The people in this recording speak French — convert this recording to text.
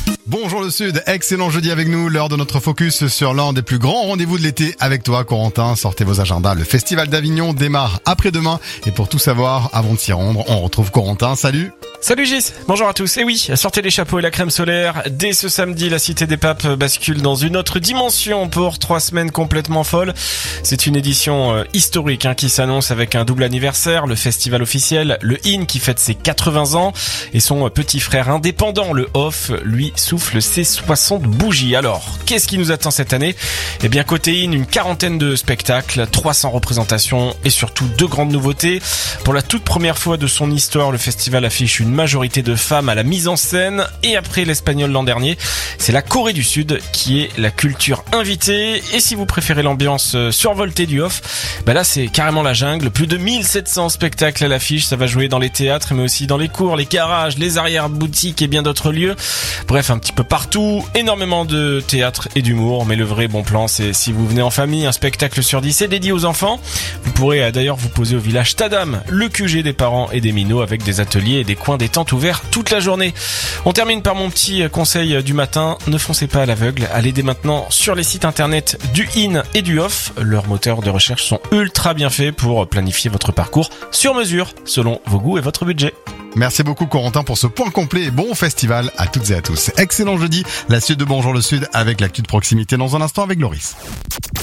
Bonjour le Sud, excellent jeudi avec nous, l'heure de notre focus sur l'un des plus grands rendez-vous de l'été avec toi Corentin. Sortez vos agendas, le Festival d'Avignon démarre après-demain et pour tout savoir, avant de s'y rendre, on retrouve Corentin, salut. Salut Gis, bonjour à tous. Et oui, sortez les chapeaux et la crème solaire. Dès ce samedi, la Cité des Papes bascule dans une autre dimension pour 3 semaines complètement folles. C'est une édition historique qui s'annonce avec un double anniversaire, le festival officiel, le IN qui fête ses 80 ans et son petit frère indépendant, le OFF, lui souffle ses 60 bougies. Alors, qu'est-ce qui nous attend cette année ? Eh bien, côté IN, une quarantaine de spectacles, 300 représentations et surtout 2 grandes nouveautés. Pour la toute première fois de son histoire, le festival affiche une majorité de femmes à la mise en scène et après l'Espagnol l'an dernier, c'est la Corée du Sud qui est la culture invitée. Et si vous préférez l'ambiance survoltée du off, là c'est carrément la jungle. Plus de 1700 spectacles à l'affiche, ça va jouer dans les théâtres mais aussi dans les cours, les garages, les arrière-boutiques et bien d'autres lieux. Bref, un petit peu partout, énormément de théâtre et d'humour, mais le vrai bon plan c'est si vous venez en famille, un spectacle sur 10 est dédié aux enfants. Vous pourrez d'ailleurs vous poser au village Tadam, le QG des parents et des minots avec des ateliers et des coins détente ouverts toute la journée. On termine par mon petit conseil du matin, ne foncez pas à l'aveugle, allez dès maintenant sur les sites internet du IN et du OFF. Leurs moteurs de recherche sont ultra bien faits pour planifier votre parcours sur mesure, selon vos goûts et votre budget. Merci beaucoup Corentin pour ce point complet et bon festival à toutes et à tous. Excellent jeudi, la suite de Bonjour le Sud avec l'actu de proximité dans un instant avec Loris.